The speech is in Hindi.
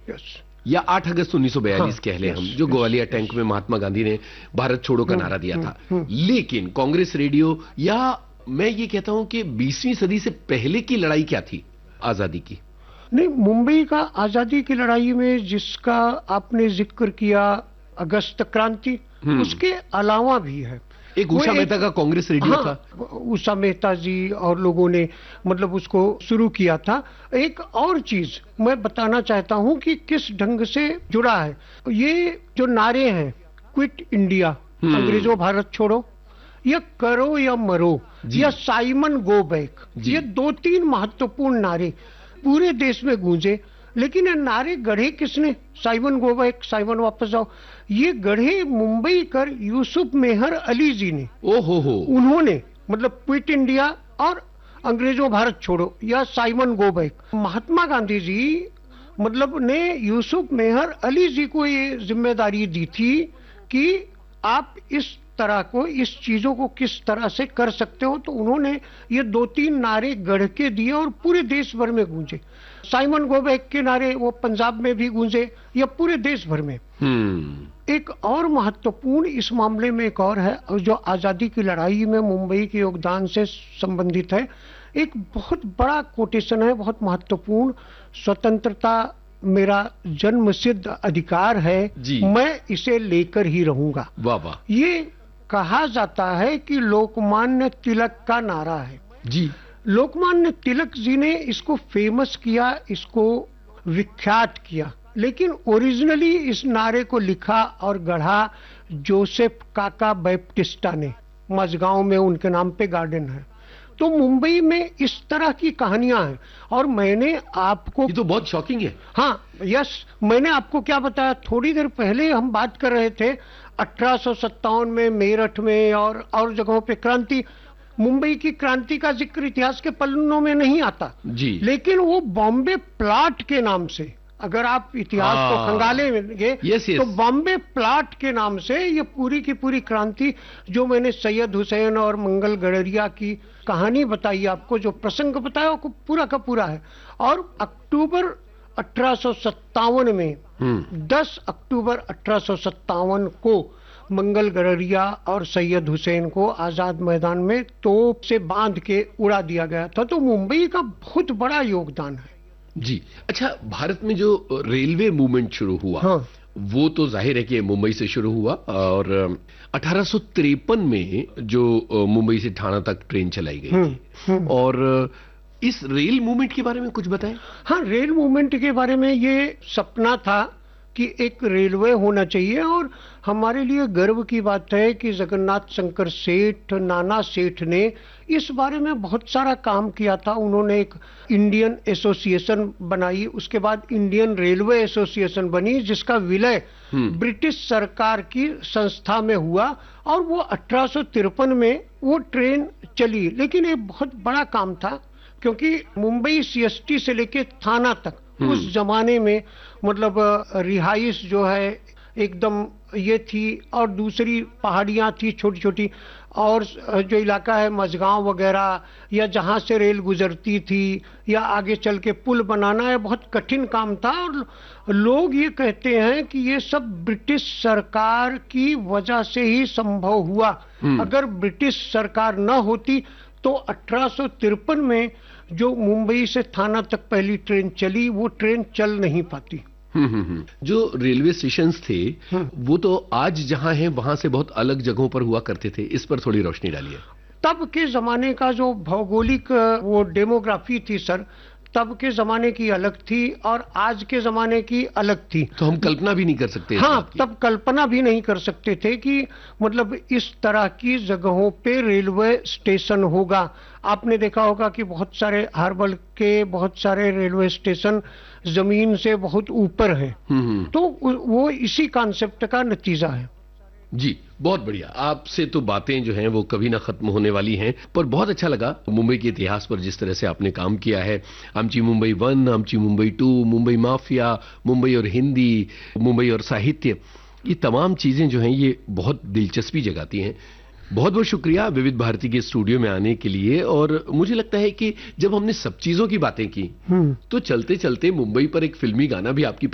यस। या 8 अगस्त 1942 कह लें हम, जो ग्वालियर टैंक में महात्मा गांधी ने भारत छोड़ो का नारा दिया था। लेकिन कांग्रेस रेडियो, या मैं ये कहता हूं कि 20वीं सदी से पहले की लड़ाई क्या थी आजादी की? नहीं, मुंबई का आजादी की लड़ाई में जिसका आपने जिक्र किया, अगस्त क्रांति, उसके अलावा भी है। एक उषा मेहता का कांग्रेस रेडियो था। उषा मेहता जी और लोगों ने मतलब उसको शुरू किया था। एक और चीज मैं बताना चाहता हूं कि किस ढंग से जुड़ा है ये जो नारे हैं, क्विट इंडिया, अंग्रेजों भारत छोड़ो, या करो या मरो, या साइमन गो बैक, ये 2-3 महत्वपूर्ण नारे पूरे देश में गूंजे। लेकिन ये नारे गढ़े किसने? साइमन गो बैक, साइमन वापस आओ, ये गढ़े मुंबई कर यूसुफ मेहर अली जी ने। ओहो हो। उन्होंने मतलब क्विट इंडिया और अंग्रेजों भारत छोड़ो या Simon go back. Mahatma Gandhi ji मतलब ने यूसुफ मेहर अली जी को ये जिम्मेदारी दी थी कि आप इस तरह को, इस चीजों को किस तरह से कर सकते हो। तो उन्होंने ये 2-3 नारे गढ़ के दिए और पूरे देश भर में गूंजे। साइमन गो बैक के नारे वो पंजाब में भी गूंजे या पूरे देश भर में। एक और महत्वपूर्ण इस मामले में एक और है जो आजादी की लड़ाई में मुंबई के योगदान से संबंधित है। एक बहुत बड़ा कोटेशन है, बहुत महत्वपूर्ण, स्वतंत्रता मेरा जन्म सिद्ध अधिकार है, मैं इसे लेकर ही रहूंगा। वाह वाह। ये कहा जाता है कि लोकमान्य तिलक का नारा है जी। लोकमान्य तिलक जी ने इसको फेमस किया, इसको विख्यात किया, लेकिन ओरिजिनली इस नारे को लिखा और गढ़ा जोसेफ काका बैप्टिस्टा ने। मझगांव में उनके नाम पे गार्डन है। तो मुंबई में इस तरह की कहानियां हैं। और मैंने आपको, ये तो बहुत शॉकिंग है। हाँ यस, मैंने आपको क्या बताया, थोड़ी देर पहले हम बात कर रहे थे 1857 में मेरठ में और जगहों पे क्रांति। मुंबई की क्रांति का जिक्र इतिहास के पन्नों में नहीं आता जी। लेकिन वो बॉम्बे प्लाट के नाम से, अगर आप इतिहास को खंगालेंगे तो बॉम्बे प्लाट के नाम से ये पूरी की पूरी क्रांति, जो मैंने सैयद हुसैन और मंगल गडरिया की कहानी बताई आपको, जो प्रसंग बताया वो पूरा का पूरा है। और अक्टूबर 1857 में 10 अक्टूबर 1857 को मंगल गडरिया और सैयद हुसैन को आजाद मैदान में तोप से बांध के उड़ा दिया गया था। तो मुंबई का बहुत बड़ा योगदान है जी। अच्छा, भारत में जो रेलवे मूवमेंट शुरू हुआ, वो तो जाहिर है कि मुंबई से शुरू हुआ। और 1853 में जो मुंबई से ठाणा तक ट्रेन चलाई गई थी। और इस रेल मूवमेंट के बारे में कुछ बताएं। हाँ, रेल मूवमेंट के बारे में ये सपना था कि एक रेलवे होना चाहिए। और हमारे लिए गर्व की बात है कि जगन्नाथ शंकर सेठ, नाना सेठ ने इस बारे में बहुत सारा काम किया था। उन्होंने एक इंडियन एसोसिएशन बनाई, उसके बाद इंडियन रेलवे एसोसिएशन बनी, जिसका विलय ब्रिटिश सरकार की संस्था में हुआ। और वो 1853 में वो ट्रेन चली। लेकिन ये बहुत बड़ा काम था, क्योंकि मुंबई सीएसटी से लेके थाना तक उस जमाने में मतलब रिहाइश जो है एकदम ये थी, और दूसरी पहाड़ियां थी छोटी छोटी, और जो इलाका है मझगांव वगैरह, या जहां से रेल गुजरती थी, या आगे चल के पुल बनाना, है बहुत कठिन काम था। और लोग ये कहते हैं कि ये सब ब्रिटिश सरकार की वजह से ही संभव हुआ। अगर ब्रिटिश सरकार न होती तो 1853 में जो मुंबई से थाना तक पहली ट्रेन चली, वो ट्रेन चल नहीं पाती। जो रेलवे स्टेशंस थे वो तो आज जहां हैं वहां से बहुत अलग जगहों पर हुआ करते थे। इस पर थोड़ी रोशनी डालिए। तब के जमाने का जो भौगोलिक वो डेमोग्राफी थी सर, तब के जमाने की अलग थी और आज के जमाने की अलग थी। तो हम कल्पना भी नहीं कर सकते। हाँ, तब कल्पना भी नहीं कर सकते थे कि मतलब इस तरह की जगहों पे रेलवे स्टेशन होगा। आपने देखा होगा कि बहुत सारे हार्बर के बहुत सारे रेलवे स्टेशन जमीन से बहुत ऊपर हैं। तो वो इसी कॉन्सेप्ट का नतीजा है। जी, बहुत बढ़िया। आपसे तो बातें जो हैं वो कभी ना खत्म होने वाली हैं। पर बहुत अच्छा लगा मुंबई के इतिहास पर जिस तरह से आपने काम किया है। आमची मुंबई 1, आमची मुंबई 2, मुंबई माफिया, मुंबई और हिंदी, मुंबई और साहित्य, ये तमाम चीजें जो हैं ये बहुत दिलचस्पी जगाती हैं। बहुत बहुत शुक्रिया विविध भारती के स्टूडियो में आने के लिए। और मुझे लगता है कि जब हमने सब चीजों की बातें की तो चलते चलते मुंबई पर एक फिल्मी गाना भी आपकी